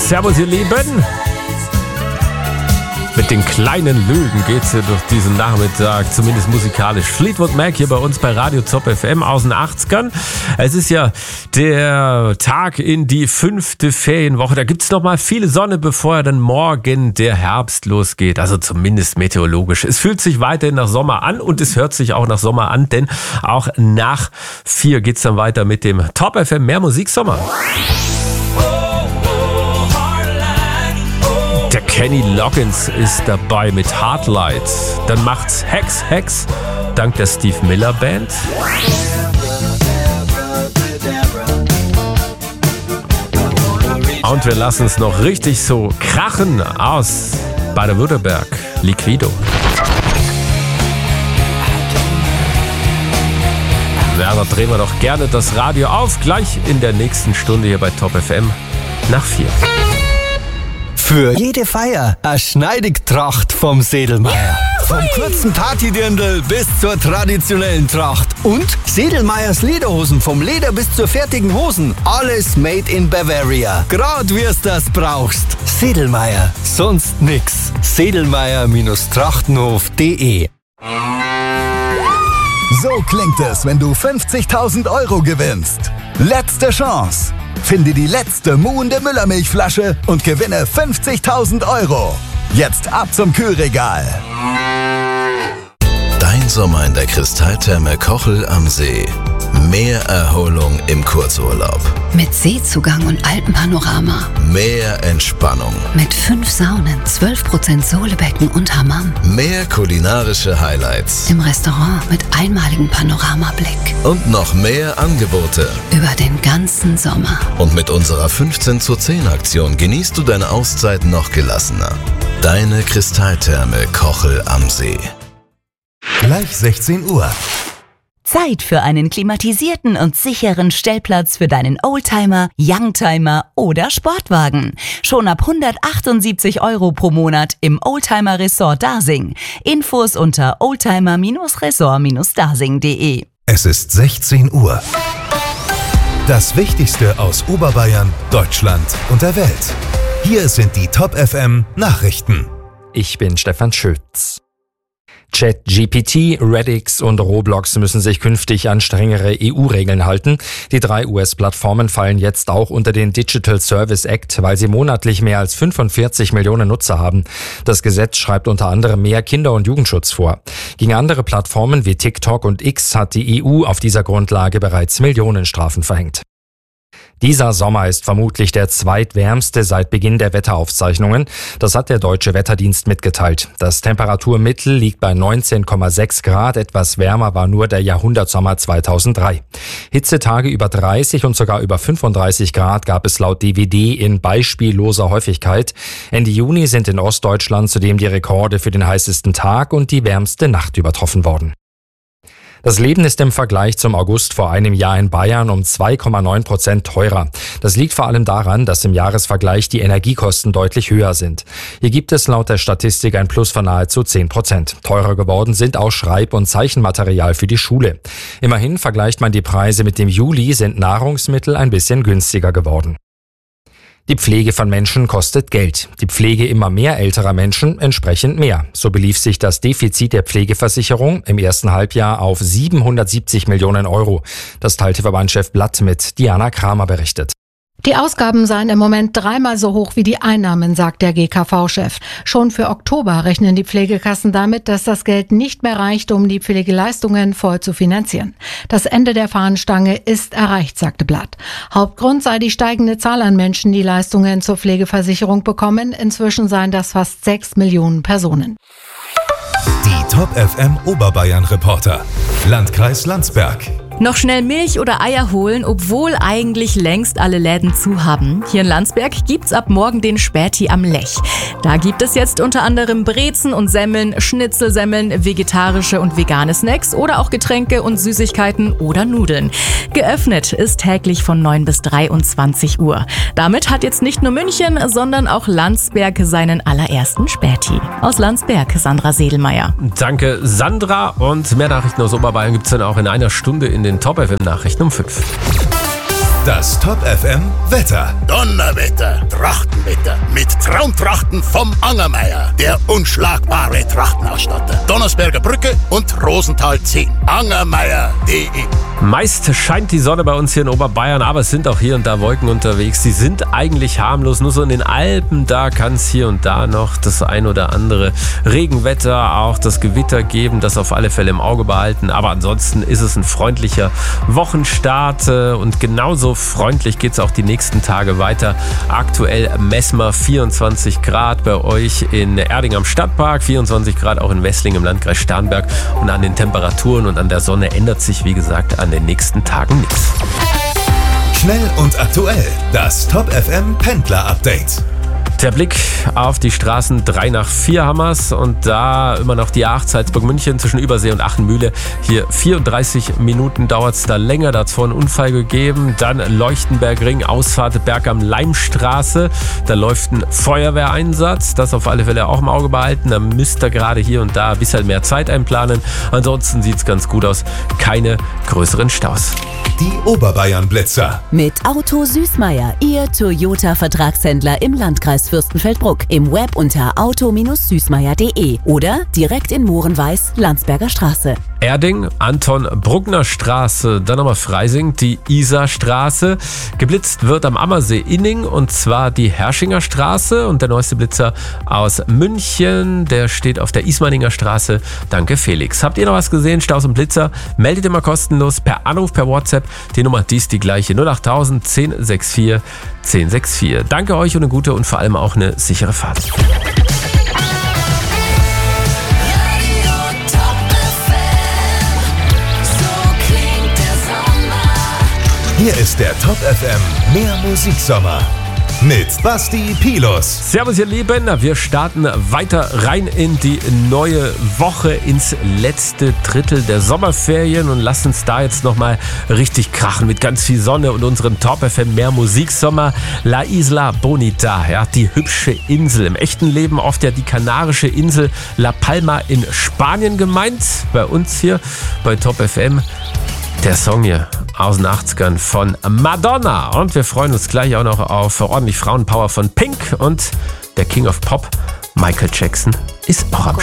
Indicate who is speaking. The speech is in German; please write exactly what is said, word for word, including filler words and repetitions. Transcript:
Speaker 1: Servus, ihr Lieben. Mit den kleinen Löwen geht's hier durch diesen Nachmittag, zumindest musikalisch. Fleetwood Mac hier bei uns bei Radio Top F M aus den achtzigern. Es ist ja der Tag in die fünfte Ferienwoche. Da gibt's noch mal viel Sonne, bevor ja dann morgen der Herbst losgeht. Also zumindest meteorologisch. Es fühlt sich weiterhin nach Sommer an und es hört sich auch nach Sommer an, denn auch nach vier geht's dann weiter mit dem Top F M Mehr Musiksommer. Der Kenny Loggins ist dabei mit Hardlight. Dann macht's Hex Hex dank der Steve Miller Band. Und wir lassen es noch richtig so krachen aus Baden-Württemberg. Liquido. Ja, da drehen wir doch gerne das Radio auf. Gleich in der nächsten Stunde hier bei Top F M nach vier.
Speaker 2: Für jede Feier eine Schneidigtracht vom Sedelmeier. Vom kurzen Partydirndl bis zur traditionellen Tracht. Und Sedelmeiers Lederhosen, vom Leder bis zur fertigen Hosen. Alles made in Bavaria. Grad wir's das brauchst. Sedelmeier, sonst nix. sedelmeier Trachtenhof punkt de.
Speaker 3: So klingt es, wenn du fünfzigtausend Euro gewinnst. Letzte Chance. Finde die letzte muhende Müllermilchflasche und gewinne fünfzigtausend Euro. Jetzt ab zum Kühlregal.
Speaker 4: Dein Sommer in der Kristalltherme Kochel am See. Mehr Erholung im Kurzurlaub.
Speaker 5: Mit Seezugang und Alpenpanorama.
Speaker 4: Mehr Entspannung.
Speaker 5: Mit fünf Saunen, zwölf Prozent Sohlebecken und Hammam.
Speaker 4: Mehr kulinarische Highlights.
Speaker 5: Im Restaurant mit einmaligem Panoramablick.
Speaker 4: Und noch mehr Angebote.
Speaker 5: Über den ganzen Sommer.
Speaker 4: Und mit unserer fünfzehn zu zehn Aktion genießt du deine Auszeit noch gelassener. Deine Kristalltherme Kochel am See.
Speaker 3: Gleich sechzehn Uhr.
Speaker 6: Zeit für einen klimatisierten und sicheren Stellplatz für deinen Oldtimer, Youngtimer oder Sportwagen. Schon ab hundertachtundsiebzig Euro pro Monat im Oldtimer Resort Dasing. Infos unter oldtimer Resort Dasing punkt de.
Speaker 3: Es ist sechzehn Uhr. Das Wichtigste aus Oberbayern, Deutschland und der Welt. Hier sind die Top F M Nachrichten.
Speaker 7: Ich bin Stefan Schütz. ChatGPT, Radix und Roblox müssen sich künftig an strengere E U-Regeln halten. Die drei U S-Plattformen fallen jetzt auch unter den Digital Service Act, weil sie monatlich mehr als fünfundvierzig Millionen Nutzer haben. Das Gesetz schreibt unter anderem mehr Kinder- und Jugendschutz vor. Gegen andere Plattformen wie TikTok und X hat die E U auf dieser Grundlage bereits Millionenstrafen verhängt. Dieser Sommer ist vermutlich der zweitwärmste seit Beginn der Wetteraufzeichnungen. Das hat der Deutsche Wetterdienst mitgeteilt. Das Temperaturmittel liegt bei neunzehn Komma sechs Grad. Etwas wärmer war nur der Jahrhundertsommer zweitausenddrei. Hitzetage über dreißig und sogar über fünfunddreißig Grad gab es laut D W D in beispielloser Häufigkeit. Ende Juni sind in Ostdeutschland zudem die Rekorde für den heißesten Tag und die wärmste Nacht übertroffen worden. Das Leben ist im Vergleich zum August vor einem Jahr in Bayern um zwei Komma neun Prozent teurer. Das liegt vor allem daran, dass im Jahresvergleich die Energiekosten deutlich höher sind. Hier gibt es laut der Statistik ein Plus von nahezu zehn Prozent. Teurer geworden sind auch Schreib- und Zeichenmaterial für die Schule. Immerhin vergleicht man die Preise mit dem Juli, sind Nahrungsmittel ein bisschen günstiger geworden. Die Pflege von Menschen kostet Geld. Die Pflege immer mehr älterer Menschen entsprechend mehr. So belief sich das Defizit der Pflegeversicherung im ersten Halbjahr auf siebenhundertsiebzig Millionen Euro. Das teilte Verbandschef Blatt mit. Diana Kramer berichtet.
Speaker 8: Die Ausgaben seien im Moment dreimal so hoch wie die Einnahmen, sagt der G K V-Chef. Schon für Oktober rechnen die Pflegekassen damit, dass das Geld nicht mehr reicht, um die Pflegeleistungen voll zu finanzieren. Das Ende der Fahnenstange ist erreicht, sagte Blatt. Hauptgrund sei die steigende Zahl an Menschen, die Leistungen zur Pflegeversicherung bekommen. Inzwischen seien das fast sechs Millionen Personen.
Speaker 3: Die Top F M Oberbayern Reporter. Landkreis Landsberg.
Speaker 9: Noch schnell Milch oder Eier holen, obwohl eigentlich längst alle Läden zu haben. Hier in Landsberg gibt's ab morgen den Späti am Lech. Da gibt es jetzt unter anderem Brezen und Semmeln, Schnitzelsemmeln, vegetarische und vegane Snacks oder auch Getränke und Süßigkeiten oder Nudeln. Geöffnet ist täglich von neun bis dreiundzwanzig Uhr. Damit hat jetzt nicht nur München, sondern auch Landsberg seinen allerersten Späti. Aus Landsberg, Sandra Sedelmeier.
Speaker 1: Danke, Sandra. Und mehr Nachrichten aus Oberbayern gibt's dann auch in einer Stunde in den Top F M Nachrichten um fünf.
Speaker 3: Das Top F M Wetter.
Speaker 10: Donnerwetter, Trachtenwetter. mit Traumtrachten vom Angermeier, der unschlagbare Trachtenausstatter. Donnersberger Brücke und Rosenthal zehn. angermeier punkt de.
Speaker 1: Meist scheint die Sonne bei uns hier in Oberbayern, aber es sind auch hier und da Wolken unterwegs. Die sind eigentlich harmlos, nur so in den Alpen, da kann es hier und da noch das ein oder andere Regenwetter, auch das Gewitter geben, das auf alle Fälle im Auge behalten. Aber ansonsten ist es ein freundlicher Wochenstart und genauso freundlich geht es auch die nächsten Tage weiter. Aktuell messen wir vierundzwanzig Grad bei euch in Erding am Stadtpark, vierundzwanzig Grad auch in Wessling im Landkreis Starnberg. Und an den Temperaturen und an der Sonne ändert sich, wie gesagt, an den nächsten Tagen nichts.
Speaker 3: Schnell und aktuell, das Top F M Pendler Update.
Speaker 1: Der Blick auf die Straßen, drei nach vier Hammers und da immer noch die A acht Salzburg-München zwischen Übersee und Achenmühle. Hier vierunddreißig Minuten dauert es da länger, da hat es vorhin einen Unfall gegeben. Dann Leuchtenbergring, Ausfahrt Berg am Leimstraße, da läuft ein Feuerwehreinsatz, das auf alle Fälle auch im Auge behalten. Da müsst ihr gerade hier und da ein bisschen mehr Zeit einplanen. Ansonsten sieht es ganz gut aus, keine größeren Staus.
Speaker 3: Die Oberbayern-Blitzer.
Speaker 5: Mit Auto Süßmeier, Ihr Toyota-Vertragshändler im Landkreis Fürstenfeldbruck. Im Web unter auto süßmeier punkt de oder direkt in Mohrenweiß, Landsberger Straße.
Speaker 1: Erding, Anton-Bruckner-Straße, dann nochmal Freising, die Isarstraße. Geblitzt wird am Ammersee-Inning und zwar die Herschinger Straße und der neueste Blitzer aus München, der steht auf der Ismaninger Straße. Danke Felix. Habt ihr noch was gesehen? Staus und Blitzer? Meldet immer kostenlos per Anruf, per WhatsApp. Die Nummer, die ist die gleiche. null acht null null eins null sechs vier eins null sechs vier. Danke euch und eine gute und vor allem auch eine sichere Fahrt.
Speaker 3: Hier ist der Top F M Mehr Musiksommer mit Basti Pilus.
Speaker 1: Servus ihr Lieben, wir starten weiter rein in die neue Woche, ins letzte Drittel der Sommerferien und lassen uns da jetzt nochmal richtig krachen mit ganz viel Sonne und unserem Top F M Mehr Musiksommer. La Isla Bonita, ja, die hübsche Insel. Im echten Leben oft ja die kanarische Insel La Palma in Spanien gemeint. Bei uns hier bei Top F M der Song hier aus den achtzigern von Madonna. Und wir freuen uns gleich auch noch auf ordentlich Frauenpower von Pink und der King of Pop, Michael Jackson, ist auch am